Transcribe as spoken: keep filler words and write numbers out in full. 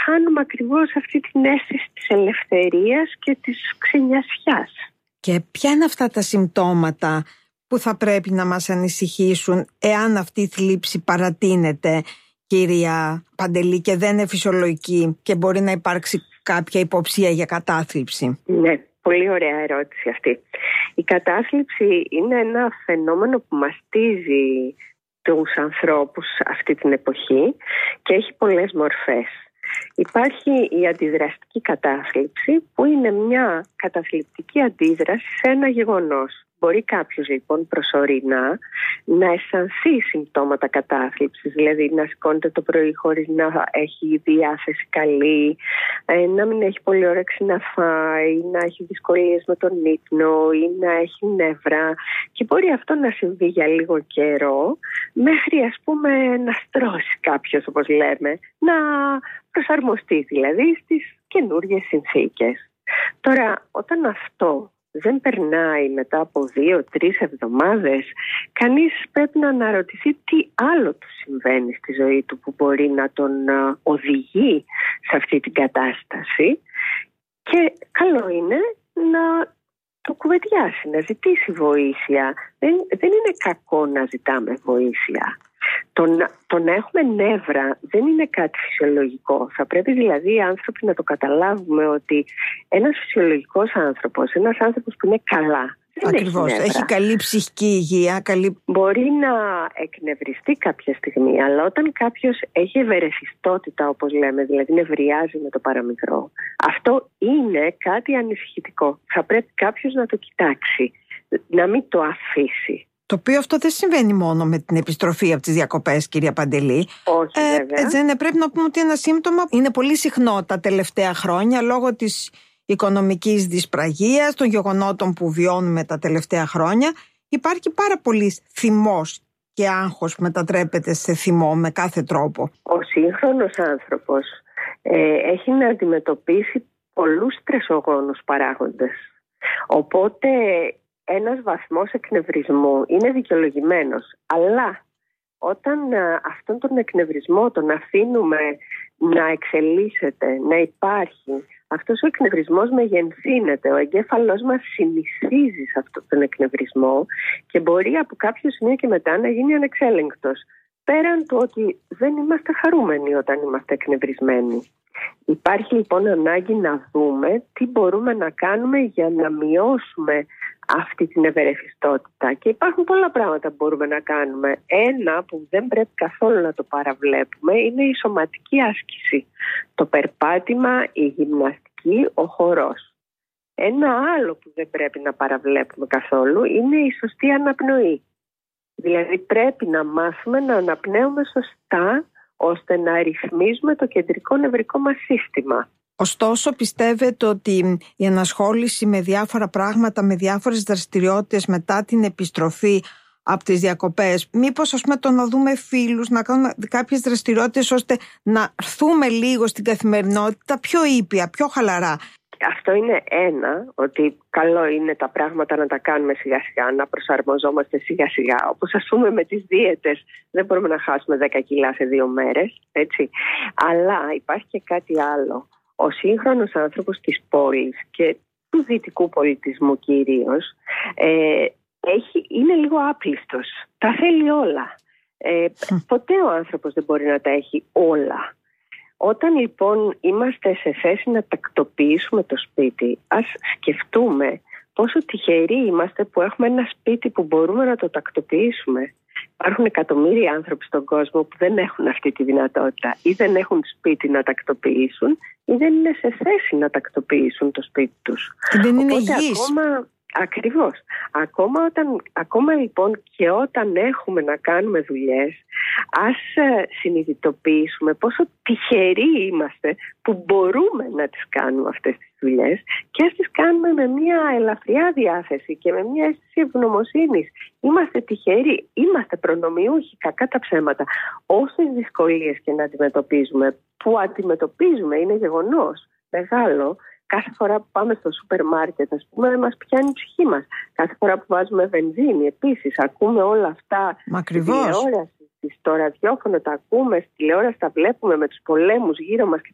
χάνουμε ακριβώς αυτή την αίσθηση της ελευθερίας και της ξενιασιάς. Και ποια είναι αυτά τα συμπτώματα που θα πρέπει να μας ανησυχήσουν εάν αυτή η θλίψη παρατείνεται, κυρία Παντελή, και δεν είναι φυσιολογική και μπορεί να υπάρξει κάποια υποψία για κατάθλιψη? Ναι, πολύ ωραία ερώτηση αυτή. Η κατάθλιψη είναι ένα φαινόμενο που μαστίζει τους ανθρώπους αυτή την εποχή και έχει πολλές μορφές. Υπάρχει η αντιδραστική κατάθλιψη, που είναι μια καταθλιπτική αντίδραση σε ένα γεγονός. Μπορεί κάποιος λοιπόν προσωρινά να αισθανθεί συμπτώματα κατάθλιψης, δηλαδή να σηκώνεται το πρωί χωρίς να έχει διάθεση καλή, να μην έχει πολύ όρεξη να φάει, να έχει δυσκολίες με τον ύπνο ή να έχει νεύρα, και μπορεί αυτό να συμβεί για λίγο καιρό μέχρι, ας πούμε, να στρώσει κάποιος, όπως λέμε, να προσαρμοστεί δηλαδή στις καινούργιες συνθήκες. Τώρα, όταν αυτό δεν περνάει μετά από δύο-τρεις εβδομάδες, κανείς πρέπει να αναρωτηθεί τι άλλο του συμβαίνει στη ζωή του που μπορεί να τον οδηγεί σε αυτή την κατάσταση, και καλό είναι να το κουβεντιάσει, να ζητήσει βοήθεια. Δεν, δεν είναι κακό να ζητάμε βοήθεια. Το να, το να έχουμε νεύρα δεν είναι κάτι φυσιολογικό. Θα πρέπει δηλαδή οι άνθρωποι να το καταλάβουμε ότι ένας φυσιολογικός άνθρωπος, ένας άνθρωπος που είναι καλά, ακριβώς, έχει, έχει καλή ψυχική υγεία, καλή... μπορεί να εκνευριστεί κάποια στιγμή, αλλά όταν κάποιος έχει ευερεθιστότητα, όπως λέμε, δηλαδή νευριάζει με το παραμικρό, αυτό είναι κάτι ανησυχητικό. Θα πρέπει κάποιος να το κοιτάξει, να μην το αφήσει. Το οποίο αυτό δεν συμβαίνει μόνο με την επιστροφή από τις διακοπές, κυρία Παντελή. Όχι, ε, βέβαια. Δεν πρέπει να πούμε ότι ένα σύμπτωμα είναι πολύ συχνό τα τελευταία χρόνια λόγω της οικονομικής δυσπραγίας, των γεγονότων που βιώνουμε τα τελευταία χρόνια. Υπάρχει πάρα πολύ θυμός και άγχος που μετατρέπεται σε θυμό με κάθε τρόπο. Ο σύγχρονος άνθρωπος ε, έχει να αντιμετωπίσει πολλούς στρεσογόνους παράγοντες. Οπότε ένας βαθμός εκνευρισμού είναι δικαιολογημένος, αλλά όταν α, αυτόν τον εκνευρισμό τον αφήνουμε να εξελίσσεται, να υπάρχει, αυτός ο εκνευρισμός μεγενθύνεται, ο εγκέφαλός μας συνηθίζει σε αυτόν τον εκνευρισμό και μπορεί από κάποιο σημείο και μετά να γίνει ανεξέλεγκτος. Πέραν του ότι δεν είμαστε χαρούμενοι όταν είμαστε εκνευρισμένοι. Υπάρχει λοιπόν ανάγκη να δούμε τι μπορούμε να κάνουμε για να μειώσουμε αυτή την ευερεθιστότητα, και υπάρχουν πολλά πράγματα που μπορούμε να κάνουμε. Ένα που δεν πρέπει καθόλου να το παραβλέπουμε είναι η σωματική άσκηση, το περπάτημα, η γυμναστική, ο χορός. Ένα άλλο που δεν πρέπει να παραβλέπουμε καθόλου είναι η σωστή αναπνοή. Δηλαδή πρέπει να μάθουμε να αναπνέουμε σωστά, ώστε να ρυθμίζουμε το κεντρικό νευρικό μας σύστημα. Ωστόσο, πιστεύετε ότι η ενασχόληση με διάφορα πράγματα, με διάφορες δραστηριότητες μετά την επιστροφή από τις διακοπές, μήπως ας πούμε το να δούμε φίλους, να κάνουμε κάποιες δραστηριότητες ώστε να έρθουμε λίγο στην καθημερινότητα πιο ήπια, πιο χαλαρά? Αυτό είναι ένα, ότι καλό είναι τα πράγματα να τα κάνουμε σιγά σιγά, να προσαρμοζόμαστε σιγά σιγά. Όπως ας πούμε με τις δίαιτες, δεν μπορούμε να χάσουμε δέκα κιλά σε δύο μέρες, έτσι. Αλλά υπάρχει και κάτι άλλο. Ο σύγχρονος άνθρωπος της πόλης και του δυτικού πολιτισμού κυρίως ε, έχει, είναι λίγο άπλιστος. Τα θέλει όλα. Ε, ποτέ ο άνθρωπος δεν μπορεί να τα έχει όλα. Όταν λοιπόν είμαστε σε θέση να τακτοποιήσουμε το σπίτι, ας σκεφτούμε πόσο τυχεροί είμαστε που έχουμε ένα σπίτι που μπορούμε να το τακτοποιήσουμε. Υπάρχουν εκατομμύρια άνθρωποι στον κόσμο που δεν έχουν αυτή τη δυνατότητα, ή δεν έχουν σπίτι να τακτοποιήσουν, ή δεν είναι σε θέση να τακτοποιήσουν το σπίτι τους. Δεν είναι υγιείς. Ακόμα, ακριβώς. Ακόμα, όταν, ακόμα λοιπόν και όταν έχουμε να κάνουμε δουλειές, ας συνειδητοποιήσουμε πόσο τυχεροί είμαστε που μπορούμε να τις κάνουμε αυτές τις δουλειές, και ας τις κάνουμε με μια ελαφριά διάθεση και με μια αίσθηση ευγνωμοσύνης. Είμαστε τυχεροί, είμαστε προνομιούχοι, κακά τα ψέματα. Όσες δυσκολίες και να αντιμετωπίζουμε, που αντιμετωπίζουμε, είναι γεγονός μεγάλο. Κάθε φορά που πάμε στο σούπερ μάρκετ, ας πούμε, μας πιάνει η ψυχή μας. Κάθε φορά που βάζουμε βενζίνη, επίσης, ακούμε όλα αυτά. Μα ακριβώς. Στη τηλεόραση, στο ραδιόφωνο τα ακούμε, στη τηλεόραση τα βλέπουμε με τους πολέμους γύρω μας.